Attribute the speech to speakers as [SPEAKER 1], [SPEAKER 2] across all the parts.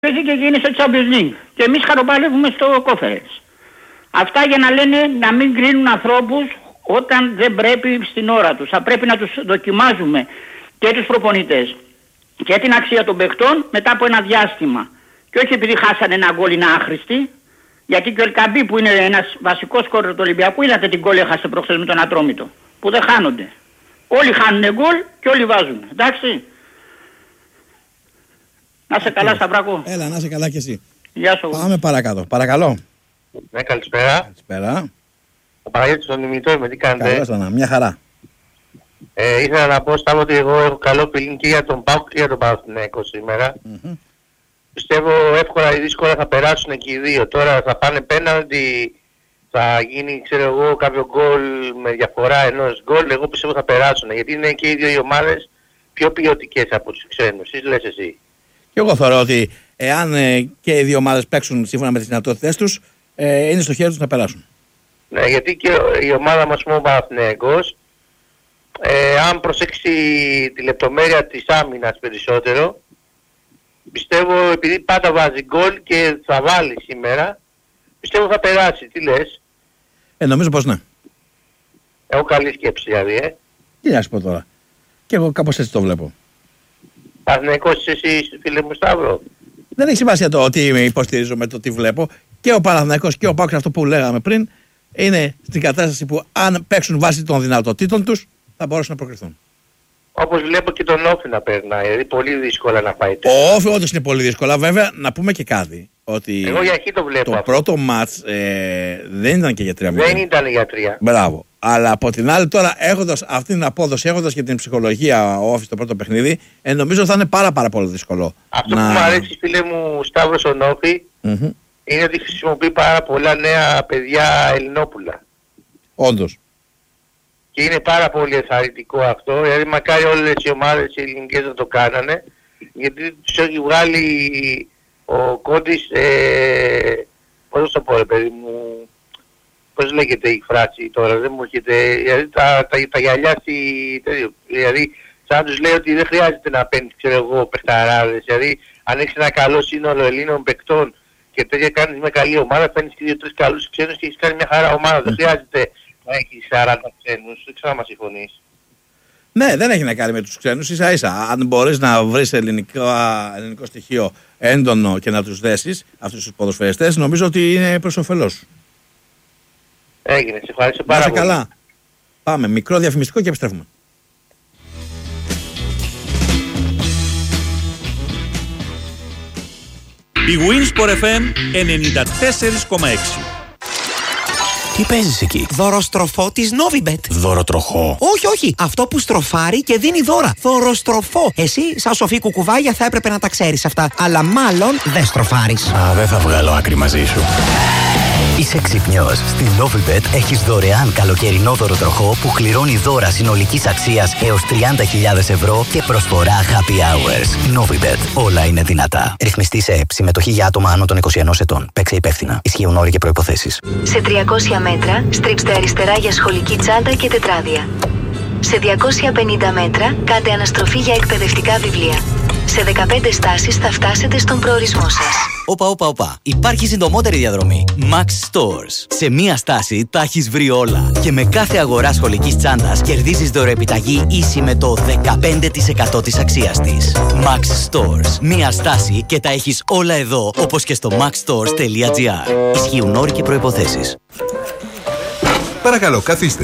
[SPEAKER 1] Έχει και γίνει στο Champions League. Και εμείς χαροπαλεύουμε στο Conference. Αυτά για να λένε να μην κρίνουν ανθρώπους όταν δεν πρέπει στην ώρα τους. Θα πρέπει να τους δοκιμάζουμε και τους προπονητές και την αξία των παιχτών μετά από ένα διάστημα. Και όχι επειδή χάσανε ένα γκολ είναι άχρηστοι. Γιατί και ο Ελκαμπή που είναι ένας βασικός σκόρερ του Ολυμπιακού, είδατε την γκολ έχασε προχθές με τον Ατρόμητο. Που δεν χάνονται. Όλοι χάνουν γκολ και όλοι βάζουν. Εντάξει. Να σε καλά, Σταυράκο.
[SPEAKER 2] Έλα, να σε καλά κι εσύ.
[SPEAKER 1] Γεια σου.
[SPEAKER 2] Πάμε παρακάτω. Παρακαλώ.
[SPEAKER 3] Ναι, καλησπέρα.
[SPEAKER 2] Καλησπέρα.
[SPEAKER 3] Ο Παναγιώτης στον ημιτό είμαι, τι κάνετε?
[SPEAKER 2] Καλώς ήρθατε, μια χαρά.
[SPEAKER 3] Ήθελα να πω, Σταύρο, ότι εγώ έχω καλό feeling και για τον ΠΑΟΚ και για τον Παναθηναϊκό σήμερα. Πιστεύω εύκολα ή δύσκολα θα περάσουν και οι δύο. Τώρα θα πάνε πέναλτι, θα γίνει, ξέρω εγώ, κάποιο γκολ με διαφορά ενός γκολ. Εγώ πιστεύω θα περάσουν, γιατί είναι και οι δύο οι ομάδες πιο ποιοτικές από τους ξένους. Τι λες εσύ?
[SPEAKER 2] Και εγώ θεωρώ ότι εάν και οι δύο ομάδες παίξουν σύμφωνα με τις δυνατότητες τους, είναι στο χέρι τους να περάσουν.
[SPEAKER 3] Ναι, γιατί και η ομάδα μας, ο Παναθηναϊκός, αν προσέξει τη λεπτομέρεια της άμυνας περισσότερο, πιστεύω επειδή πάντα βάζει γκολ και θα βάλει σήμερα, πιστεύω θα περάσει. Τι λες?
[SPEAKER 2] Νομίζω πως ναι.
[SPEAKER 3] Έχω καλή σκέψη δηλαδή,
[SPEAKER 2] Τι να σου πω τώρα. Και εγώ κάπως έτσι το βλέπω.
[SPEAKER 3] Παναθηναϊκός είσαι εσύ, φίλε μου Σταύρο?
[SPEAKER 2] Δεν έχει σημασία το ότι υποστηρίζω με το τι βλέπω. Και ο Παναθηναϊκός και ο ΠΑΟΚ, αυτό που λέγαμε πριν, είναι στην κατάσταση που αν παίξουν βάσει των δυνατοτήτων τους, θα μπορούσαν να προκριθούν.
[SPEAKER 3] Όπως βλέπω και τον Όφη να περνάει, δηλαδή πολύ δύσκολα να πάει.
[SPEAKER 2] Ο Όφη όντως είναι πολύ δύσκολα. Βέβαια, να πούμε και κάτι. Ότι
[SPEAKER 3] εγώ για εκεί το βλέπω.
[SPEAKER 2] Το πρώτο μάτς δεν ήταν και για 3-0.
[SPEAKER 3] Δεν ήταν για 3.
[SPEAKER 2] Μπράβο. Αλλά από την άλλη, τώρα έχοντας αυτή την απόδοση, έχοντας και την ψυχολογία ο Όφη στο πρώτο παιχνίδι, νομίζω θα είναι πάρα πολύ δύσκολο.
[SPEAKER 3] Αυτό που μου αρέσει, φίλε μου Σταύρο, στον Όφη, είναι ότι χρησιμοποιεί πάρα πολλά νέα παιδιά Ελληνόπουλα.
[SPEAKER 2] Όντως.
[SPEAKER 3] Και είναι πάρα πολύ ενθαρρυντικό αυτό, δηλαδή μακάρι όλες οι ομάδες οι ελληνικές να το κάνανε, γιατί τους έχει βγάλει ο Κόντης, πώς το πω ρε παιδί μου, πώς λέγεται η φράση τώρα, δεν μου έρχεται, δηλαδή τα γυαλιά δηλαδή σαν τους λέει ότι δεν χρειάζεται να παίρνεις, ξέρω εγώ, παιχταράδες, δηλαδή αν έχεις ένα καλό σύνολο Ελλήνων παικτών και τέτοια κάνεις μια καλή ομάδα, παίρνεις και 2-3 καλούς ξένους και έχεις κάνει μια χαρά ομάδα, δεν χρειάζεται να έχεις 40 ξένους, δεν ξέρω αν μας συμφωνείς.
[SPEAKER 2] Ναι, δεν έχει να κάνει με τους ξένους, ίσα ίσα. Αν μπορείς να βρεις ελληνικό στοιχείο έντονο και να τους δέσεις αυτούς τους ποδοσφαιριστές, νομίζω ότι είναι προς όφελός σου.
[SPEAKER 3] Έγινε, σε ευχαριστώ πάρα πολύ.
[SPEAKER 2] Καλά. Πάμε, μικρό διαφημιστικό και επιστρέφουμε.
[SPEAKER 4] Η Winsport FM 94,6.
[SPEAKER 5] Τι παίζεις εκεί?
[SPEAKER 6] Δωροστροφό της Novibet.
[SPEAKER 5] Δωροτροχό?
[SPEAKER 6] Όχι. Αυτό που στροφάρει και δίνει δώρα. Δωροστροφό. Εσύ, σαν σοφή κουκουβάγια, θα έπρεπε να τα ξέρεις αυτά. Αλλά μάλλον δεν στροφάρεις.
[SPEAKER 5] Δεν θα βγάλω άκρη μαζί σου. Είσαι ξυπνιός. Στη Novibet έχεις δωρεάν καλοκαιρινό δωροτροχό που κληρώνει δώρα συνολικής αξίας έως 30.000 ευρώ και προσφορά happy hours. Novibet. Όλα είναι δυνατά. Ρυθμιστή σε ΕΠ. Συμμετοχή για άτομα άνω των 21 ετών. Παίξε υπεύθυνα. Ισχύουν όροι και προϋποθέσεις.
[SPEAKER 7] Σε 300 μέτρα στρίψτε αριστερά για σχολική τσάντα και τετράδια. Σε 250 μέτρα κάντε αναστροφή για εκπαιδευτικά βιβλία. Σε 15 στάσεις θα φτάσετε στον προορισμό σας.
[SPEAKER 8] Όπα. Υπάρχει συντομότερη διαδρομή. Max Stores. Σε μία στάση τα έχεις βρει όλα. Και με κάθε αγορά σχολικής τσάντας κερδίζεις δωρεοεπιταγή ίση με το 15% της αξίας της. Max Stores. Μία στάση και τα έχεις όλα εδώ, όπως και στο maxstores.gr. Ισχύουν όροι και προϋποθέσεις.
[SPEAKER 9] Παρακαλώ, καθίστε.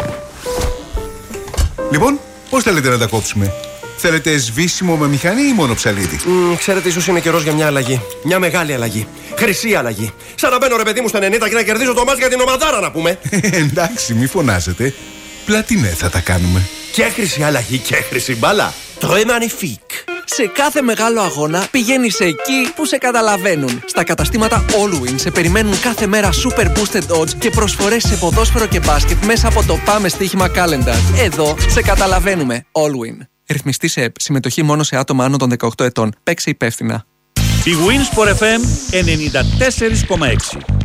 [SPEAKER 9] Λοιπόν, πώς θέλετε να τα κόψουμε? Θέλετε σβήσιμο με μηχανή ή μόνο ψαλίδι?
[SPEAKER 10] Ξέρετε, ίσως είναι καιρός για μια αλλαγή. Μια μεγάλη αλλαγή. Χρυσή αλλαγή. Σαν να μπαίνω ρε παιδί μου στο 90 και να κερδίζω το μάτς για την ομαδάρα, να πούμε.
[SPEAKER 9] Εντάξει, μη φωνάζετε. Πλατινέ θα τα κάνουμε.
[SPEAKER 10] Και χρυσή αλλαγή και χρυσή μπάλα. Très magnifique.
[SPEAKER 11] Σε κάθε μεγάλο αγώνα πηγαίνεις εκεί που σε καταλαβαίνουν. Στα καταστήματα Allwin σε περιμένουν κάθε μέρα super boosted odds και προσφορές σε ποδόσφαιρο και μπάσκετ μέσα από το Πάμε Στοίχημα Calendar. Εδώ σε καταλαβαίνουμε. Allwin. Ρυθμιστή σε ΕΠ. Συμμετοχή μόνο σε άτομα άνω των 18 ετών. Παίξε υπεύθυνα.
[SPEAKER 4] Η Winsport FM 94,6.